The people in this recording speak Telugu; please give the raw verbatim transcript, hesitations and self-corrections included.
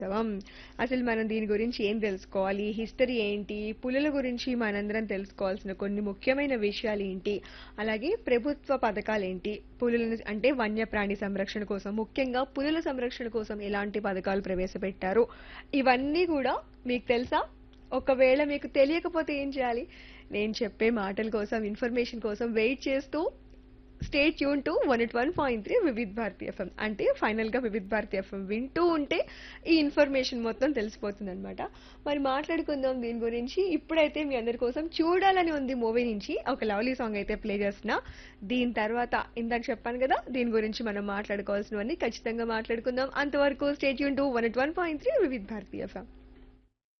వాస్తవం. అసలు మనం దీని గురించి ఏం తెలుసుకోవాలి? హిస్టరీ ఏంటి? పులుల గురించి మనందరం తెలుసుకోవాల్సిన కొన్ని ముఖ్యమైన విషయాలేంటి? అలాగే ప్రభుత్వ పథకాలేంటి? పులులను అంటే వన్యప్రాణి సంరక్షణ కోసం, ముఖ్యంగా పులుల సంరక్షణ కోసం ఎలాంటి పథకాలు ప్రవేశపెట్టారు? ఇవన్నీ కూడా మీకు తెలుసా? ఒకవేళ మీకు తెలియకపోతే ఏం చేయాలి? నేను చెప్పే మాటల కోసం, ఇన్ఫర్మేషన్ కోసం వెయిట్ చేస్తూ stay tune to one at one point three Vividh Bharati FM. అంటే ఫైనల్ గా వివిధ్ భారతి ఎఫ్ఎం వింటూ ఉంటే ఈ ఇన్ఫర్మేషన్ మొత్తం తెలిసిపోతుంది అనమాట. మరి మాట్లాడుకుందాం దీని గురించి. ఇప్పుడైతే మీ అందరి కోసం చూడాలని ఉంది మూవీ నుంచి ఒక లవ్లీ సాంగ్ అయితే ప్లే చేస్తున్నా. దీని తర్వాత ఇందాక చెప్పాను కదా దీని గురించి మనం మాట్లాడుకోవాల్సినవన్నీ ఖచ్చితంగా మాట్లాడుకుందాం. అంతవరకు stay tune to one at one point three Vividh Bharati FM.